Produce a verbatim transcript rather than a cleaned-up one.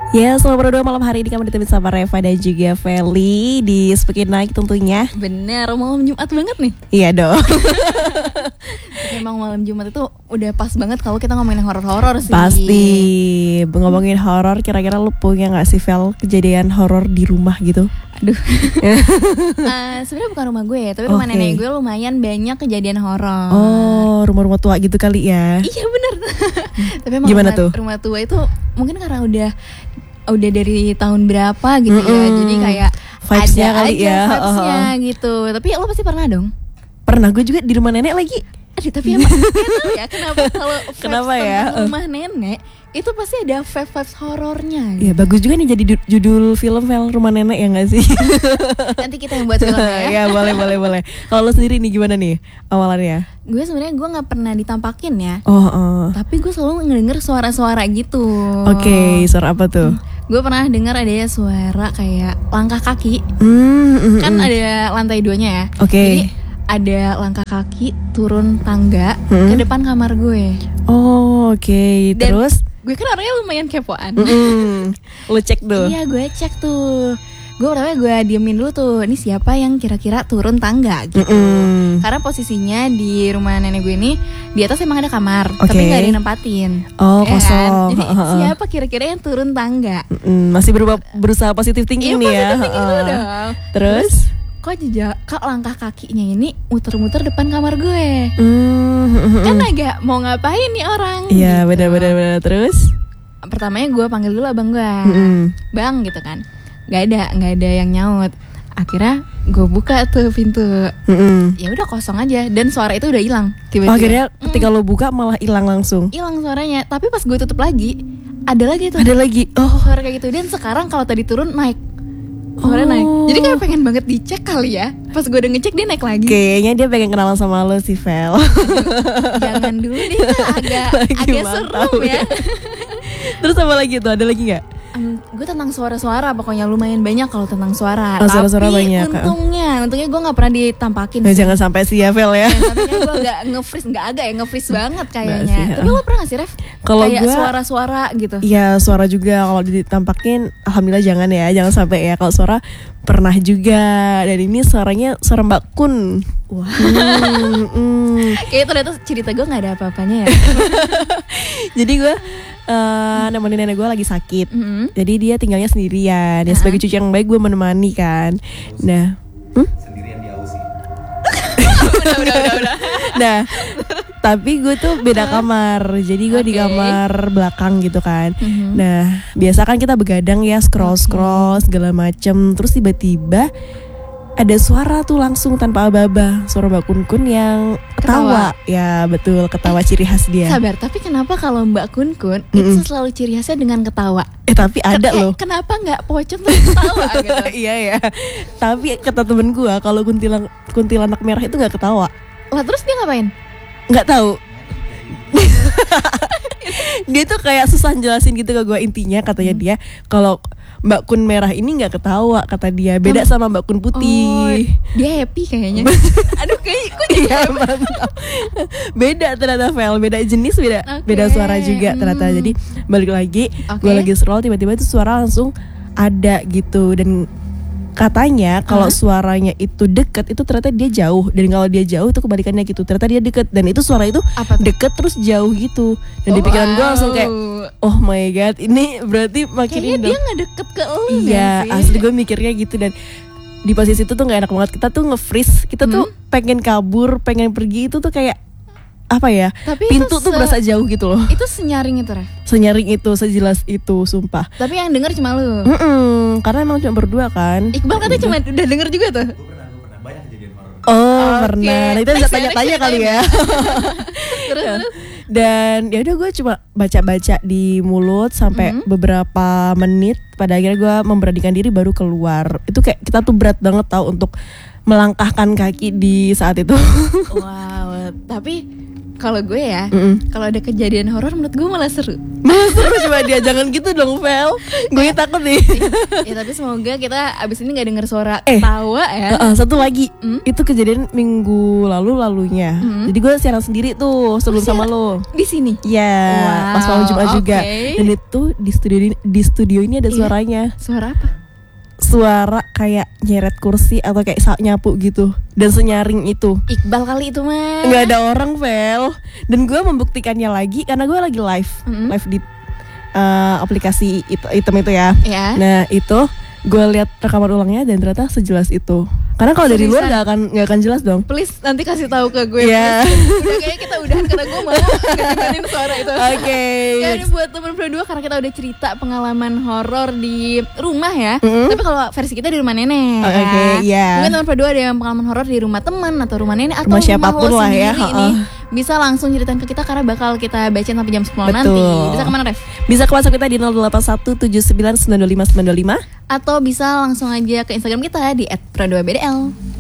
Ya, selamat berdua malam hari ini kami ditemani sama Reva dan juga Feli di Speaking Night tentunya. Bener, malam Jumat banget nih. Iya dong. Emang malam Jumat itu udah pas banget kalau kita ngomongin horor-horor sih. Pasti. Ngomongin horor, kira-kira lu punya nggak sih Vel kejadian horor di rumah gitu? Aduh. uh, Sebenarnya bukan rumah gue, tapi rumah okay. nenek gue lumayan banyak kejadian horor. Oh, rumah-rumah tua gitu kali ya? Iya bener. Tapi emang gimana rumah, tuh? Rumah tua itu mungkin karena udah udah dari tahun berapa gitu mm-hmm. ya, jadi kayak vibes-nya ada kali aja ya. vibes-nya uh-huh. gitu. Tapi lo pasti pernah dong? Pernah, gue juga di rumah nenek lagi. Aduh, tapi emang gak tahu ya kenapa kalau vibes kenapa ya? rumah nenek itu pasti ada vibes horornya gitu. Ya bagus juga nih jadi judul film Vel, Rumah Nenek ya gak sih? Nanti kita yang buat film ya. Ya boleh boleh boleh. Kalau lo sendiri nih gimana nih awalannya? Gue sebenarnya gue nggak pernah ditampakin ya. Oh. uh. Tapi gue selalu ngedenger suara-suara gitu. Oke, okay, suara apa tuh? Hmm. Gue pernah dengar ada suara kayak langkah kaki. Mm, mm, Kan mm. ada lantai duanya ya. Oke. Okay. Jadi ada langkah kaki turun tangga mm. ke depan kamar gue. Oh, oke. Okay. Terus? Gue kan orangnya lumayan kepoan. Mm-mm. Lu cek tuh? Iya, gue cek tuh. Gue pertama gue diemin dulu tuh, ini siapa yang kira-kira turun tangga gitu. Mm-mm. Karena posisinya di rumah nenek gue ini di atas emang ada kamar, okay. tapi nggak ada yang nempatin. Oh, ya kosong. Kan? Jadi siapa kira-kira yang turun tangga? Mm-mm. Masih berusaha, berusaha positif thinking iya, nih ya. Positif thinking dulu dong. Terus? Kok jejak kak langkah kakinya ini muter-muter depan kamar gue. Mm-hmm. Kan agak mau ngapain nih orang? Iya, gitu. benar-benar. Terus? Pertamanya gue panggil dulu abang gue, mm-hmm. bang gitu kan. Gak ada, gak ada yang nyaut. Akhirnya gue buka tuh pintu. Mm-hmm. Ya udah kosong aja dan suara itu udah hilang. Oh, akhirnya ketika mm. lo buka malah hilang langsung. Hilang suaranya. Tapi pas gue tutup lagi, ada lagi tuh. Ada lagi. Oh, suara kayak gitu. Dan sekarang kalau tadi turun naik. Suara oh. naik. Jadi kayak pengen banget dicek kali ya. Pas gue udah ngecek dia naik lagi. Kayaknya dia pengen kenalan sama lo sih, Vel. Jangan dulu deh, agak agak seru ya. Terus apa lagi tuh? Ada lagi nggak? Um, gue tentang suara-suara, pokoknya lumayan banyak kalau tentang suara. Oh, suara-suara tapi banyak. untungnya, untungnya gue nggak pernah ditampakin. Nah, jangan sampai sih ya, Vel ya. Tapi gue nggak nge-freeze, nggak agak ya nge-freeze banget kayaknya. Tapi lo pernah nggak sih, Ref? Kalau kayak gua, suara-suara gitu. Iya, suara juga kalau ditampakin. Alhamdulillah jangan ya, jangan sampai ya. Kalau suara pernah juga. Dan ini suaranya suara Mbak Kun. Wah. Hmm, hmm. Kayaknya ternyata cerita gue nggak ada apa-apanya ya. Jadi gue uh, nemenin nenek gue lagi sakit. Mm-hmm. Jadi dia tinggalnya sendirian. Ya, uh-huh. Sebagai cucu yang baik gue menemani kan. Nah, hmm? sendirian di Aussie. udah, udah, udah, udah. Nah, tapi gue tuh beda kamar. Jadi gue okay. di kamar belakang gitu kan. Mm-hmm. Nah, biasa kan kita begadang ya, scroll-scroll segala macem. Terus tiba-tiba ada suara tuh langsung tanpa aba-aba, suara Mbak Kun Kun yang ketawa. ketawa. Ya betul, ketawa ciri khas dia. Sabar, tapi kenapa kalau Mbak Kun Kun mm-mm. itu selalu ciri khasnya dengan ketawa? Eh tapi ada Ken- loh. Eh, kenapa nggak pocong terus ketawa gitu? Iya ya. Tapi kata temen gue kalau kuntilan kuntilanak merah itu nggak ketawa. Wah, terus dia ngapain? Nggak tahu. Dia tuh kayak susah jelasin gitu ke gue. Intinya katanya hmm. dia kalau Mbak Kun merah ini nggak ketawa kata dia, beda sama Mbak Kun putih. Oh, dia happy kayaknya. Aduh, kayak kok jadi ya, beda ternyata Vel, beda jenis, beda okay. beda suara juga ternyata. Hmm. Jadi balik lagi, okay. gue lagi scroll tiba-tiba itu suara langsung ada gitu. Dan katanya kalau uh-huh. suaranya itu deket itu ternyata dia jauh, dan kalau dia jauh itu kebalikannya gitu, ternyata dia deket, dan itu suara itu deket terus jauh gitu. Dan oh, di pikiran gue langsung kayak oh my god, ini berarti makin kayaknya dia nggak deket ke lu. Iya, asli gue mikirnya gitu. Dan di posisi itu tuh nggak enak banget, kita tuh nge-freeze, kita hmm. tuh pengen kabur, pengen pergi, itu tuh kayak apa ya, tapi pintu tuh se- berasa jauh gitu loh. Itu senyaring itu, Ref? Senyaring itu, sejelas itu, sumpah. Tapi yang denger cuma lu? Mm-mm, karena emang cuma berdua kan. Iqbal katanya cuma udah denger juga tuh? Gue pernah, gue pernah, banyak kejadian horor. Oh, okay. pernah. Nah, itu bisa tanya-tanya kali ya. Terus, terus. Dan ya udah gue cuma baca-baca di mulut sampai mm-hmm. beberapa menit. Pada akhirnya gue memberanikan diri baru keluar. Itu kayak kita tuh berat banget tau untuk melangkahkan kaki di saat itu. Wow, tapi Kalau gue ya, Mm-mm. kalau ada kejadian horor menurut gue malah seru. Malah seru coba dia, jangan gitu dong Vel. Gue takut nih. Ya tapi semoga kita abis ini gak denger suara Eh, tawa ya. Uh, uh, satu lagi, Mm? itu kejadian minggu lalu lalunya. Mm. Jadi gue siaran sendiri tuh sebelum Oh, sama lo. Di sini. Iya, Wow, pas malam Jumat juga. oke. Dan itu di studio ini, di studio ini ada Iya. suaranya. Suara apa? Suara kayak nyeret kursi atau kayak sa- nyapu gitu. Dan senyaring itu. Iqbal kali itu mah. Nggak ada orang, Vel. Dan gue membuktikannya lagi karena gue lagi live, Mm-mm. live di uh, aplikasi it- item itu ya. Ya. Nah itu gue lihat rekaman ulangnya dan ternyata sejelas itu. Karena kalau dari luar Seriusan? nggak akan nggak akan jelas dong. Please nanti kasih tahu ke gue. Iya. please. Udah kayaknya kita udahan karena gue mau ngedengerin suara itu. Oke. Ya ini buat teman berdua karena kita udah cerita pengalaman horor di rumah ya. Mm-mm. Tapi kalau versi kita di rumah nenek. Oh, ya. oke, iya. Mungkin teman berdua ada yang pengalaman horor di rumah teman atau rumah nenek atau Rumah rumah siapapun lo lah ya, sendiri ha-ha. ini. Bisa langsung ceritain ke kita karena bakal kita bacain sampai jam sepuluh nanti. Betul. Bisa kemana Ref? Bisa ke WhatsApp kita di nol delapan satu tujuh sembilan sembilan dua lima sembilan dua lima. Atau bisa langsung aja ke Instagram kita di et pro dua b d l.